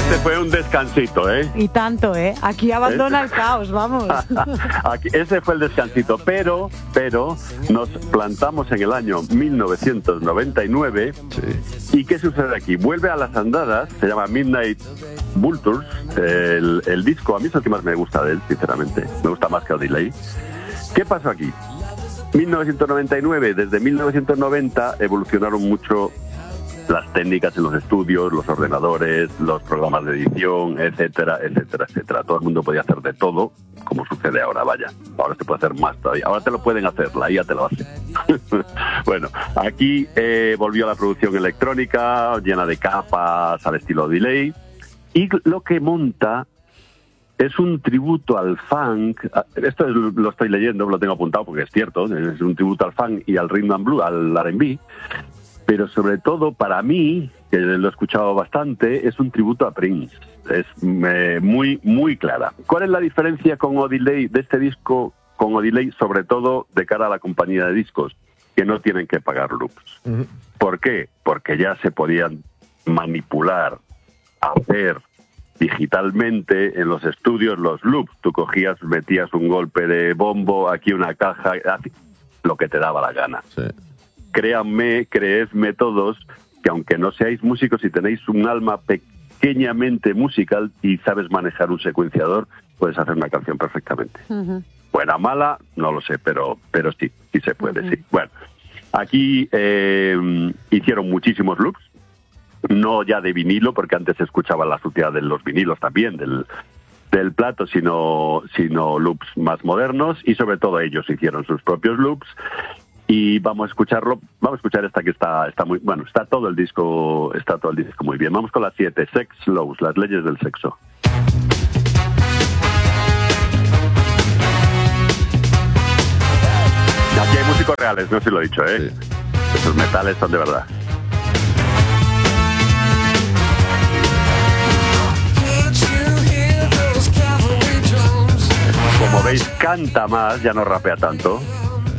Este fue un descansito, ¿eh? Y tanto, ¿eh? Aquí abandona el caos, vamos. Ese fue el descansito, pero nos plantamos en el año 1999. Sí. ¿Y qué sucede aquí? Vuelve a las andadas, se llama Midnight Vultures, el disco, a mí es el que más me gusta de él, sinceramente. Me gusta más que Odelay. ¿Qué pasó aquí? 1999, desde 1990 evolucionaron mucho las técnicas en los estudios, los ordenadores, los programas de edición, etcétera, etcétera, etcétera. Todo el mundo podía hacer de todo, como sucede ahora, vaya. Ahora se puede hacer más todavía. Ahora te lo pueden hacer, la IA te lo hace. Bueno, aquí volvió la producción electrónica, llena de capas, al estilo delay. Y lo que monta es un tributo al funk. Esto lo estoy leyendo, lo tengo apuntado porque es cierto. Es un tributo al funk y al rhythm and blues, al R&B. Pero sobre todo, para mí, que lo he escuchado bastante, es un tributo a Prince. Es muy, muy clara. ¿Cuál es la diferencia con Odelay, de este disco, con Odelay, sobre todo de cara a la compañía de discos? Que no tienen que pagar loops. Uh-huh. ¿Por qué? Porque ya se podían manipular, hacer digitalmente en los estudios los loops. Tú cogías, metías un golpe de bombo, aquí una caja, lo que te daba la gana. Sí. Créanme, creedme todos, que aunque no seáis músicos y tenéis un alma pequeñamente musical y sabes manejar un secuenciador, puedes hacer una canción perfectamente. Uh-huh. Buena, mala, no lo sé, pero sí se puede, uh-huh. Sí. Bueno, aquí hicieron muchísimos loops, no ya de vinilo, porque antes se escuchaba la suciedad de los vinilos también, del plato, sino loops más modernos, y sobre todo ellos hicieron sus propios loops. Y vamos a escuchar esta que está muy bueno, está todo el disco muy bien. Vamos con las 7, Sex Laws, las leyes del sexo. Aquí hay músicos reales, no sé si lo he dicho, ¿eh? Sí. Esos metales son de verdad. Como veis, canta más, ya no rapea tanto.